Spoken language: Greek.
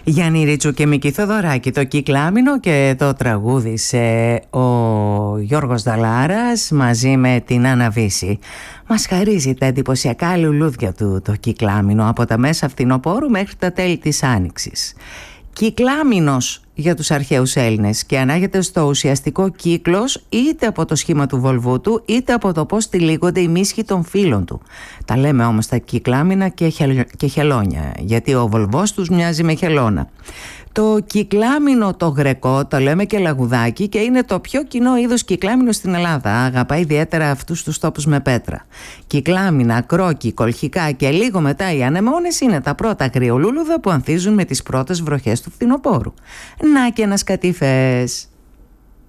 Γιάννη Ρίτσου και Μική Θοδωράκη, το Κυκλάμινο, και το τραγούδισε ο Γιώργος Δαλάρας μαζί με την Άννα Βύση. Μας χαρίζει τα εντυπωσιακά λουλούδια του το Κυκλάμινο από τα μέσα φθινοπόρου μέχρι τα τέλη της Άνοιξης. Κυκλάμινος για τους αρχαίους Έλληνες και ανάγεται στο ουσιαστικό κύκλος είτε από το σχήμα του βολβού του είτε από το πώς τυλίγονται οι μίσχοι των φύλων του. Τα λέμε όμως τα κυκλάμινα και χελώνια, γιατί ο βολβός τους μοιάζει με χελώνα. Το κυκλάμινο το γρεκό το λέμε και λαγουδάκι και είναι το πιο κοινό είδος κυκλάμινο στην Ελλάδα. Αγαπάει ιδιαίτερα αυτούς τους τόπους με πέτρα. Κυκλάμινα, κρόκι, κολχικά και λίγο μετά οι ανεμόνες είναι τα πρώτα αγριολούλουδα που ανθίζουν με τις πρώτες βροχές του φθινοπόρου. Να και ένας κατήφες.